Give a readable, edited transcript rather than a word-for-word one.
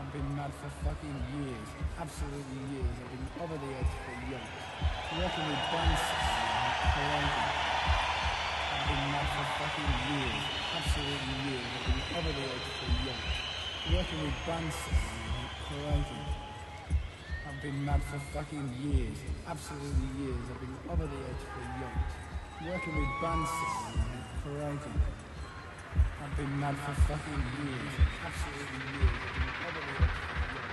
I've been mad for fucking years, absolutely years. I've been over the edge for yonks. Working with dancers, crazy. I've been mad for fucking years, absolutely years. I've been over the edge for yonks. Working with dancers, crazy. I've been mad for fucking years, absolutely years. I've been over the edge for yonks. Working with dancers, crazy. I've been mad for fucking years, absolutely years. I've been over the edge for